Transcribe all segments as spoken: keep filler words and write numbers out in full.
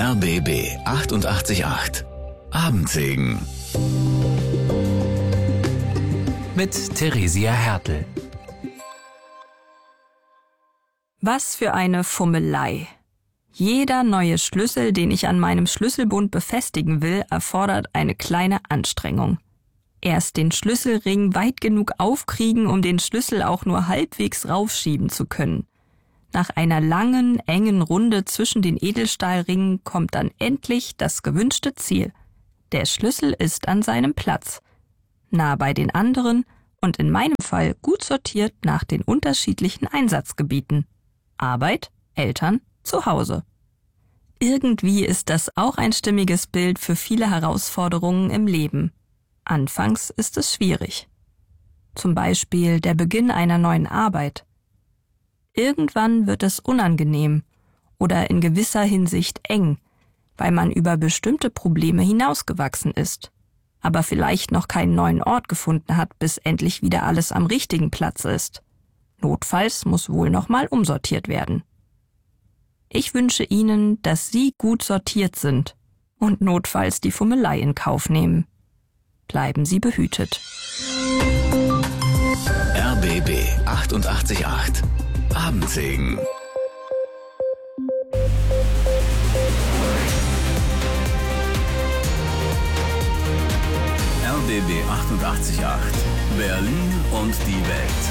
R B B achtundachtzig Komma acht. Abendsegen. Mit Theresia Hertel. Was für eine Fummelei. Jeder neue Schlüssel, den ich an meinem Schlüsselbund befestigen will, erfordert eine kleine Anstrengung. Erst den Schlüsselring weit genug aufkriegen, um den Schlüssel auch nur halbwegs raufschieben zu können. Nach einer langen, engen Runde zwischen den Edelstahlringen kommt dann endlich das gewünschte Ziel. Der Schlüssel ist an seinem Platz, nah bei den anderen und in meinem Fall gut sortiert nach den unterschiedlichen Einsatzgebieten. Arbeit, Eltern, Zuhause. Irgendwie ist das auch ein stimmiges Bild für viele Herausforderungen im Leben. Anfangs ist es schwierig. Zum Beispiel der Beginn einer neuen Arbeit. Irgendwann wird es unangenehm oder in gewisser Hinsicht eng, weil man über bestimmte Probleme hinausgewachsen ist, aber vielleicht noch keinen neuen Ort gefunden hat, bis endlich wieder alles am richtigen Platz ist. Notfalls muss wohl nochmal umsortiert werden. Ich wünsche Ihnen, dass Sie gut sortiert sind und notfalls die Fummelei in Kauf nehmen. Bleiben Sie behütet. R B B achtundachtzig Komma acht. Abendsegen. R B B achtundachtzig Komma acht. Berlin und die Welt.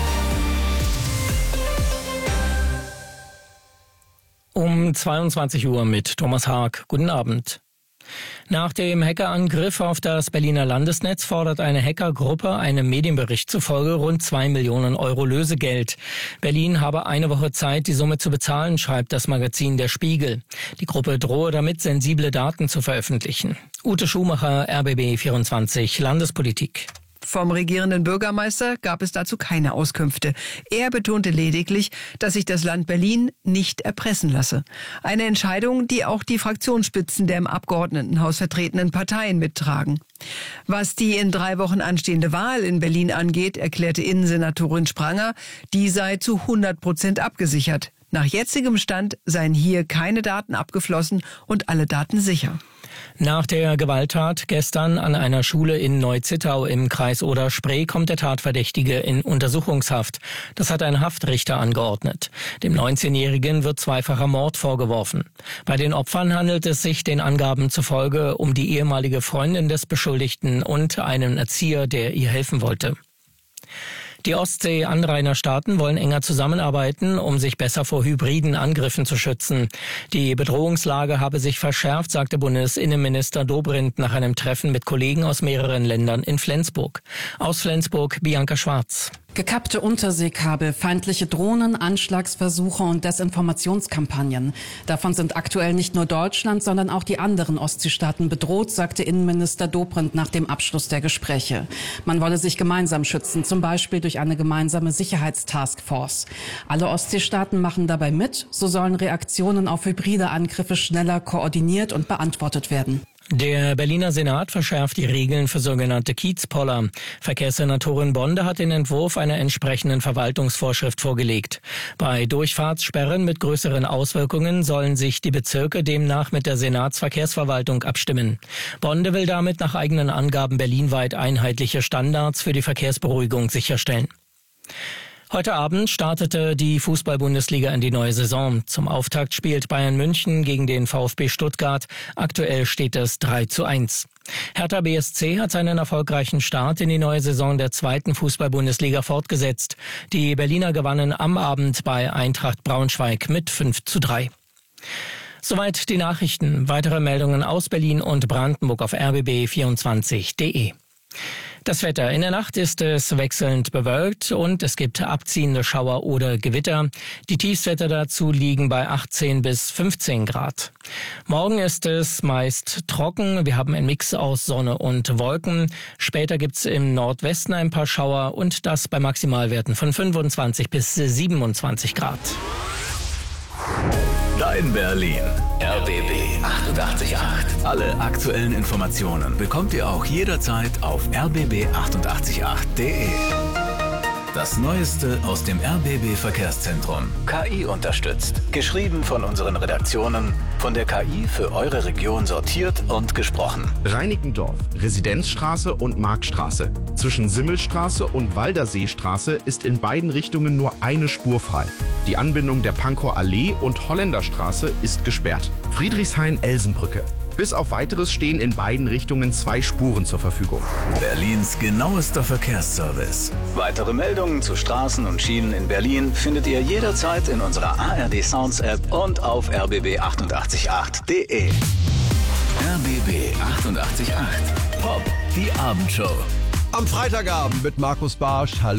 Um zweiundzwanzig Uhr mit Thomas Haag. Guten Abend. Nach dem Hackerangriff auf das Berliner Landesnetz fordert eine Hackergruppe einem Medienbericht zufolge rund zwei Millionen Euro Lösegeld. Berlin habe eine Woche Zeit, die Summe zu bezahlen, schreibt das Magazin Der Spiegel. Die Gruppe drohe damit, sensible Daten zu veröffentlichen. Ute Schumacher, R B B vierundzwanzig, Landespolitik. Vom regierenden Bürgermeister gab es dazu keine Auskünfte. Er betonte lediglich, dass sich das Land Berlin nicht erpressen lasse. Eine Entscheidung, die auch die Fraktionsspitzen der im Abgeordnetenhaus vertretenen Parteien mittragen. Was die in drei Wochen anstehende Wahl in Berlin angeht, erklärte Innensenatorin Spranger, die sei zu hundert Prozent abgesichert. Nach jetzigem Stand seien hier keine Daten abgeflossen und alle Daten sicher. Nach der Gewalttat gestern an einer Schule in Neu-Zittau im Kreis Oder-Spree kommt der Tatverdächtige in Untersuchungshaft. Das hat ein Haftrichter angeordnet. Dem neunzehnjährigen wird zweifacher Mord vorgeworfen. Bei den Opfern handelt es sich den Angaben zufolge um die ehemalige Freundin des Beschuldigten und einen Erzieher, der ihr helfen wollte. Die Ostsee-Anrainerstaaten wollen enger zusammenarbeiten, um sich besser vor hybriden Angriffen zu schützen. Die Bedrohungslage habe sich verschärft, sagte Bundesinnenminister Dobrindt nach einem Treffen mit Kollegen aus mehreren Ländern in Flensburg. Aus Flensburg Bianca Schwarz. Gekappte Unterseekabel, feindliche Drohnen, Anschlagsversuche und Desinformationskampagnen. Davon sind aktuell nicht nur Deutschland, sondern auch die anderen Ostseestaaten bedroht, sagte Innenminister Dobrindt nach dem Abschluss der Gespräche. Man wolle sich gemeinsam schützen, zum Beispiel durch eine gemeinsame Sicherheitstaskforce. Alle Ostseestaaten machen dabei mit, so sollen Reaktionen auf hybride Angriffe schneller koordiniert und beantwortet werden. Der Berliner Senat verschärft die Regeln für sogenannte Kiezpoller. Verkehrssenatorin Bonde hat den Entwurf einer entsprechenden Verwaltungsvorschrift vorgelegt. Bei Durchfahrtssperren mit größeren Auswirkungen sollen sich die Bezirke demnach mit der Senatsverkehrsverwaltung abstimmen. Bonde will damit nach eigenen Angaben berlinweit einheitliche Standards für die Verkehrsberuhigung sicherstellen. Heute Abend startete die Fußball-Bundesliga in die neue Saison. Zum Auftakt spielt Bayern München gegen den VfB Stuttgart. Aktuell steht es drei zu eins. Hertha B S C hat seinen erfolgreichen Start in die neue Saison der zweiten Fußball-Bundesliga fortgesetzt. Die Berliner gewannen am Abend bei Eintracht Braunschweig mit fünf zu drei. Soweit die Nachrichten. Weitere Meldungen aus Berlin und Brandenburg auf r b b vierundzwanzig punkt de. Das Wetter. In der Nacht ist es wechselnd bewölkt und es gibt abziehende Schauer oder Gewitter. Die Tiefstwerte dazu liegen bei achtzehn bis fünfzehn Grad. Morgen ist es meist trocken. Wir haben einen Mix aus Sonne und Wolken. Später gibt's im Nordwesten ein paar Schauer und das bei Maximalwerten von fünfundzwanzig bis siebenundzwanzig Grad. Dein Berlin. R B B achtundachtzig Komma acht. Alle aktuellen Informationen bekommt ihr auch jederzeit auf r b b achtundachtzig Komma acht punkt de. Das Neueste aus dem R B B Verkehrszentrum. K I unterstützt. Geschrieben von unseren Redaktionen. Von der K I für eure Region sortiert und gesprochen. Reinickendorf, Residenzstraße und Marktstraße. Zwischen Simmelstraße und Walderseestraße ist in beiden Richtungen nur eine Spur frei. Die Anbindung der Pankower Allee und Holländerstraße ist gesperrt. Friedrichshain-Elsenbrücke. Bis auf Weiteres stehen in beiden Richtungen zwei Spuren zur Verfügung. Berlins genauester Verkehrsservice. Weitere Meldungen zu Straßen und Schienen in Berlin findet ihr jederzeit in unserer A R D Sounds App und auf r b b achtundachtzig Komma acht punkt d e. R B B achtundachtzig Komma acht. Pop, die Abendshow. Am Freitagabend mit Markus Barsch. Hallo.